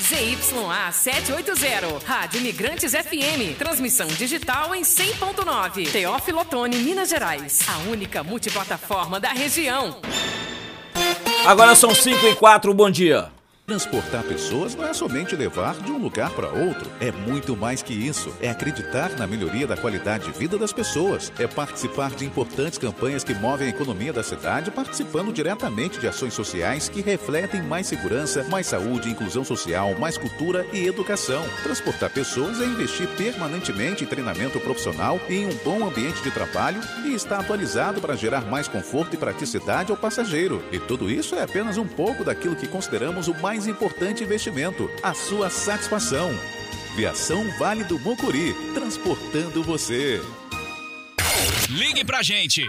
ZYA 780, Rádio Imigrantes FM, transmissão digital em 100.9, Teófilo Otoni, Minas Gerais, a única multiplataforma da região. Agora são 5h04, bom dia. Transportar pessoas não é somente levar de um lugar para outro. É muito mais que isso. É acreditar na melhoria da qualidade de vida das pessoas. É participar de importantes campanhas que movem a economia da cidade, participando diretamente de ações sociais que refletem mais segurança, mais saúde, inclusão social, mais cultura e educação. Transportar pessoas é investir permanentemente em treinamento profissional e em um bom ambiente de trabalho e estar atualizado para gerar mais conforto e praticidade ao passageiro. E tudo isso é apenas um pouco daquilo que consideramos o mais importante investimento, a sua satisfação. Viação Vale do Mucuri, transportando você. Ligue pra gente.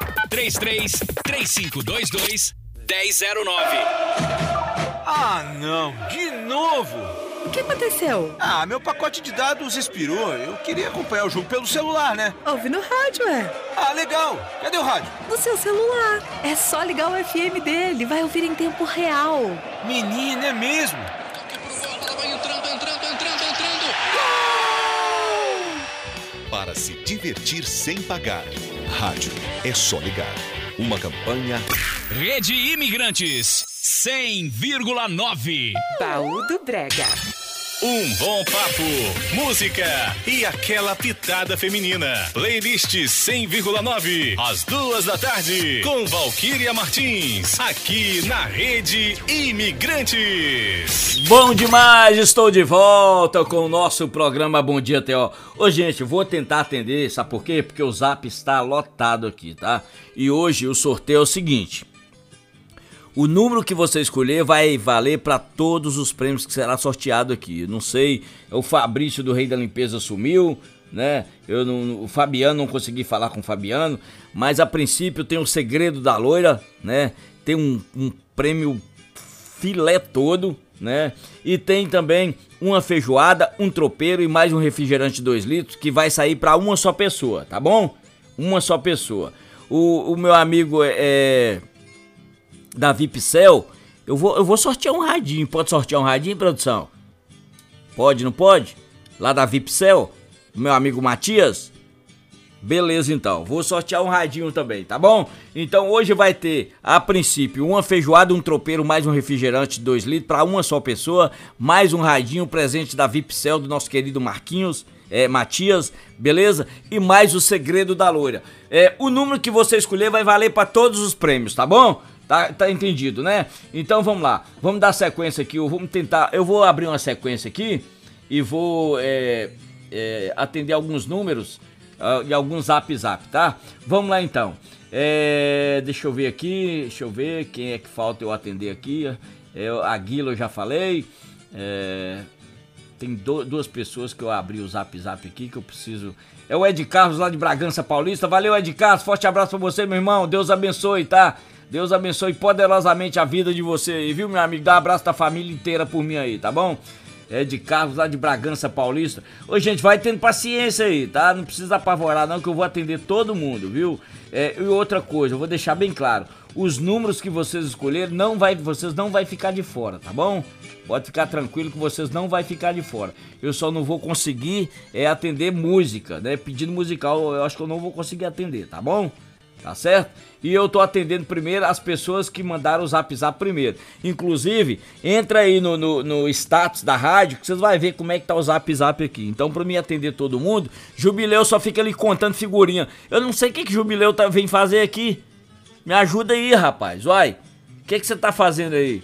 33-3522-1009. Ah, não, de novo! O que aconteceu? Ah, meu pacote de dados expirou. Eu queria acompanhar o jogo pelo celular, né? Ouve no rádio, Ah, legal. Cadê o rádio? No seu celular. É só ligar o FM dele. Vai ouvir em tempo real. Menina, é mesmo? Vai entrando. Para se divertir sem pagar. Rádio é só ligar. Uma campanha... Rede Imigrantes 100,9. Baú do Brega. Um bom papo, música e aquela pitada feminina. Playlist 100,9, às 14h, com Valquíria Martins, aqui na Rede Imigrantes. Bom demais, estou de volta com o nosso programa Bom Dia, Teó. Ô, gente, vou tentar atender, sabe por quê? Porque o Zap está lotado aqui, tá? E hoje o sorteio é o seguinte: o número que você escolher vai valer para todos os prêmios que será sorteado aqui. Eu não sei, o Fabrício do Rei da Limpeza sumiu, né? O Fabiano, não consegui falar com o Fabiano, mas a princípio tem o Segredo da Loira, né? Tem um prêmio filé todo, né? E tem também uma feijoada, um tropeiro e mais um refrigerante de 2 litros que vai sair para uma só pessoa, tá bom? Uma só pessoa. O meu amigo da Vipcel, eu vou sortear um radinho. Pode sortear um radinho, produção? Pode, não pode? Lá da Vipcel, meu amigo Matias? Beleza, então. Vou sortear um radinho também, tá bom? Então hoje vai ter, a princípio, uma feijoada, um tropeiro, mais um refrigerante de 2 litros para uma só pessoa, mais um radinho, presente da Vipcel do nosso querido Marquinhos, Matias, beleza? E mais o Segredo da Loira. O número que você escolher vai valer para todos os prêmios, tá bom? Tá entendido, né? Então vamos lá, vamos dar sequência aqui, eu vou abrir uma sequência aqui e vou atender alguns números e alguns zap, tá? Vamos lá então, deixa eu ver quem é que falta eu atender aqui, a Guila eu já falei, tem duas pessoas que eu abri o zap aqui que eu preciso, é o Ed Carlos lá de Bragança Paulista. Valeu, Ed Carlos, forte abraço pra você, meu irmão, Deus abençoe, tá? Deus abençoe poderosamente a vida de você aí, viu, meu amigo? Dá um abraço da família inteira por mim aí, tá bom? De Carlos lá de Bragança Paulista. Ô, gente, vai tendo paciência aí, tá? Não precisa apavorar não, que eu vou atender todo mundo, viu? E outra coisa, eu vou deixar bem claro, os números que vocês escolherem, vocês não vai ficar de fora, tá bom? Pode ficar tranquilo que vocês não vai ficar de fora. Eu só não vou conseguir atender música, né? Pedido musical, eu acho que eu não vou conseguir atender, tá bom? Tá certo? E eu tô atendendo primeiro as pessoas que mandaram o zap primeiro. Inclusive, entra aí no status da rádio que vocês vão ver como é que tá o zap aqui. Então, pra mim atender todo mundo, Jubileu só fica ali contando figurinha. Eu não sei o que Jubileu vem fazer aqui. Me ajuda aí, rapaz. Vai. O que você tá fazendo aí?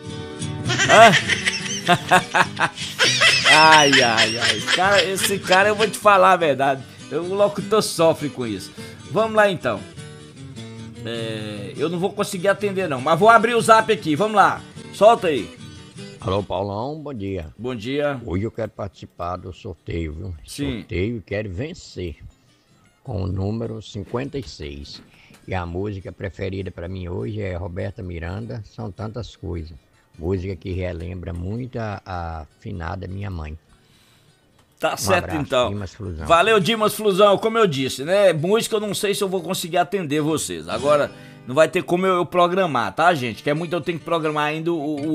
Ai. Esse cara, eu vou te falar a verdade. O locutor sofre com isso. Vamos lá então. Eu não vou conseguir atender não, mas vou abrir o zap aqui, vamos lá, solta aí. Alô, Paulão, bom dia. Bom dia. Hoje eu quero participar do sorteio, viu? Sim. Sorteio e quero vencer com o número 56. E a música preferida pra mim hoje é Roberta Miranda, São Tantas Coisas. Música que relembra muito a finada minha mãe. Tá certo, abraço, então. Dimas Flusão. Valeu, Dimas Flusão. Como eu disse, né? Música eu não sei se eu vou conseguir atender vocês. Agora, não vai ter como eu programar, tá, gente? Que é muito, eu tenho que programar ainda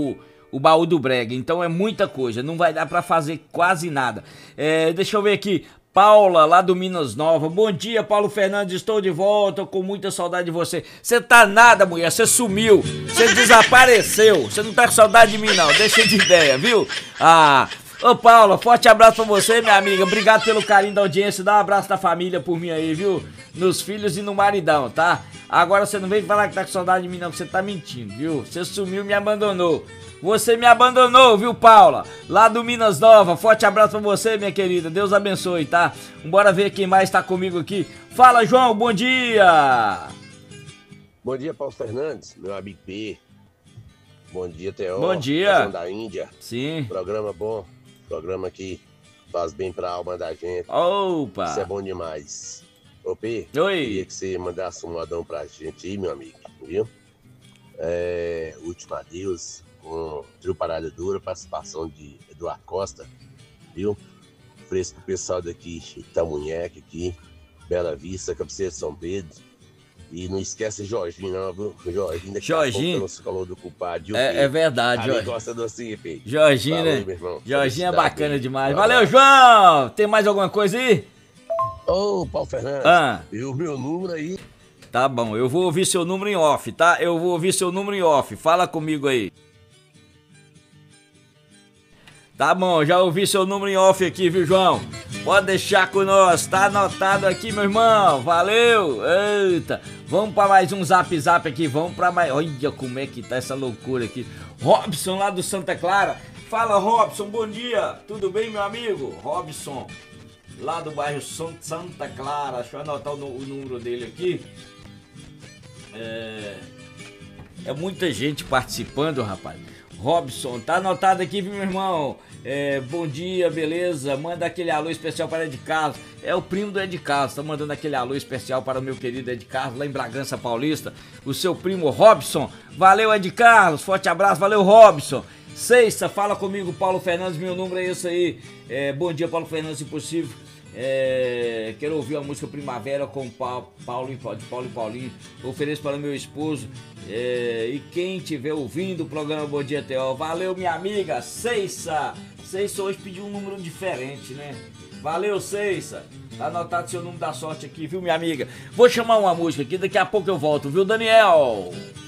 o baú do Brega. Então é muita coisa, não vai dar pra fazer quase nada. Deixa eu ver aqui. Paula, lá do Minas Nova. Bom dia, Paulo Fernandes, estou de volta, com muita saudade de você. Você tá nada, mulher, você sumiu, você desapareceu. Você não tá com saudade de mim, não, deixa de ideia, viu? Ô Paula, forte abraço pra você, minha amiga. Obrigado pelo carinho da audiência. Dá um abraço da família por mim aí, viu? Nos filhos e no maridão, tá? Agora você não vem falar que tá com saudade de mim, não, que você tá mentindo, viu? Você sumiu e me abandonou. Você me abandonou, viu, Paula? Lá do Minas Nova. Forte abraço pra você, minha querida. Deus abençoe, tá? Bora ver quem mais tá comigo aqui. Fala, João, bom dia! Bom dia, Paulo Fernandes, meu amigo P. Bom dia, Theo. Bom dia. Da Índia. Sim. Programa bom. Programa que faz bem pra alma da gente. Opa! Isso é bom demais. Ô, P. Oi. Queria que você mandasse um modão pra gente aí, meu amigo. Viu? Último adeus. Com Trio Parada Dura, participação de Eduardo Costa, viu? Ofereço pro pessoal daqui, Itamunheque aqui, Bela Vista, Cabeceira de São Pedro. E não esquece Jorginho, não, viu? Jorginho daqui Jorginho. a pouco você falou do culpado. É verdade, Jorginho. Gosta do assim, P. Jorginho, Valeu, né? meu irmão. Jorginho é bacana aí. demais. Valeu, João! Tem mais alguma coisa aí? Ô, Paulo Fernandes, e o meu número aí? Tá bom, eu vou ouvir seu número em off, tá? Eu vou ouvir seu número em off. Fala comigo aí. Tá bom, já ouvi seu número em off aqui, viu, João? Pode deixar com nós, tá anotado aqui, meu irmão. Valeu! Eita! Vamos pra mais um zap aqui, vamos pra mais... Olha como é que tá essa loucura aqui. Robson, lá do Santa Clara. Fala, Robson, bom dia. Tudo bem, meu amigo? Robson, lá do bairro Santa Clara. Deixa eu anotar o número dele aqui. É muita gente participando, rapaz. Robson, tá anotado aqui, viu, meu irmão? Bom dia, beleza? Manda aquele alô especial para Ed Carlos. É o primo do Ed Carlos, tá mandando aquele alô especial para o meu querido Ed Carlos, lá em Bragança Paulista. O seu primo Robson. Valeu, Ed Carlos, forte abraço, valeu, Robson. Sexta, fala comigo, Paulo Fernandes, meu número é esse aí. Bom dia, Paulo Fernandes, se possível. Quero ouvir a música Primavera com Paulo e Paulinho. Ofereço para o meu esposo. E quem estiver ouvindo o programa Bom Dia Theo. Valeu, minha amiga Ceissa. Ceissa hoje pediu um número diferente, né? Valeu, Ceissa. Tá anotado seu número da sorte aqui, viu, minha amiga? Vou chamar uma música aqui, daqui a pouco eu volto, viu, Daniel?